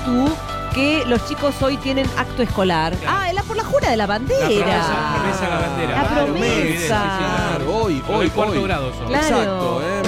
tú que los chicos hoy tienen acto escolar? Claro. Ah, por la jura de la bandera. La promesa a la bandera. La Claro, promesa. muy bien, sí, sí, Claro, hoy. Cuarto grado son. Claro. Exacto,